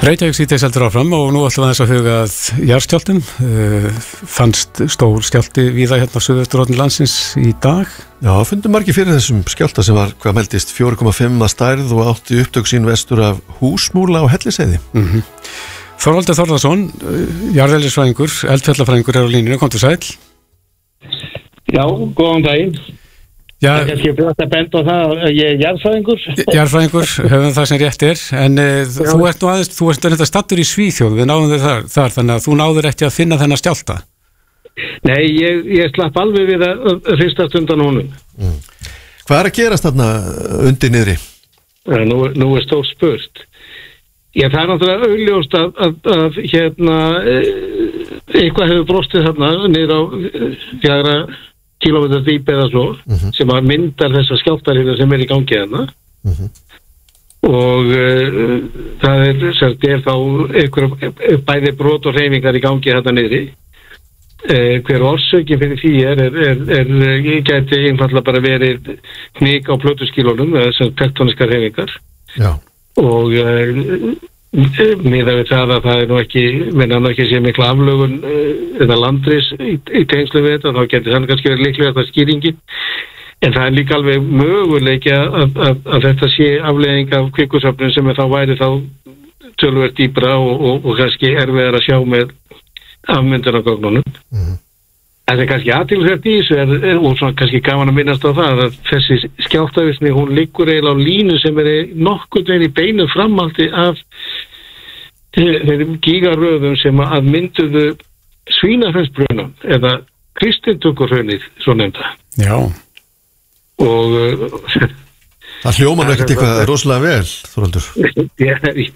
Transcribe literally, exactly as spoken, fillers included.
Reykjavík síðdegis heldur áfram og nú ætlum við aðeins að huga að jarðskjálftum. Uh, fannst stór skjálfti víða hérna á suðvesturhorni landsins í dag. Já, fundum margir fyrir þessum skjálfta sem var, hvað meldist, fjögur komma fimm að stærð og átti upptök sín vestur af Húsmúla og Hellisheiði. Mm-hmm. Þorvaldur Þórðarson, jarðeðlisfræðingur, eldfjallafræðingur er á línunni, komdu sæll. Já, góðan daginn. Já, það er kannski bætt að benda á það að ég er jarðfræðingur. Jarðfræðingur, höfum það sem rétt er, en uh, þú ert nú aðeins, þú ert þetta stattur í Svíþjóð, við náðum þér þar, þar, þannig að þú náður ekki að finna þennan skjálfta. Nei, ég, ég slapp alveg við að hristast undan honum. Mm. Hvað er að gerast þarna undir niðri? Nú, nú er stór spurt. Ég það er náttúrulega augljóst að, að, að hérna, eitthvað hefur brostið þarna niður á fjögra kílómetra dýp eða svo, mm-hmm. sem að myndar þessa skjálftarhina sem er í gangi þarna. Mm-hmm. Og uh, það er, sagt, er þá einhver bæði brot og hreyfingar í gangi þarna niðri. Uh, hver orsökin fyrir því er, er, er, er, er gæti einfallega bara verið hnik á plötuskílónum, þessar tektóniskar hreyfingar. Já. Og uh, miðað við það að það er nú ekki menn að ekki sé mikla aflögun eða landris í, í tengslu við þetta, þá getur það kannski verið líklega þetta skýringin, en það er líka alveg möguleiki að, að, að þetta sé afleiðing af kvikusöfnun sem þá væri þá töluvert dýpra og, og, og kannski erfiðar að sjá með afmyndunargögnunum. Mm. Það er kannski athyglisvert í þessu er, er, og svona kannski gaman að minnast á það að þessi skjálftavirkni, hún liggur eiginlega á línu sem er nokkuð veginn í beinu framhaldi af þeim gígaröðum sem að mynduðu Svínafellsbrunann eða Kristintunguhraunið, svo nefnda. Já. Og það hljómar ekkert eitthvað rosalega vel, Þorvaldur. ég,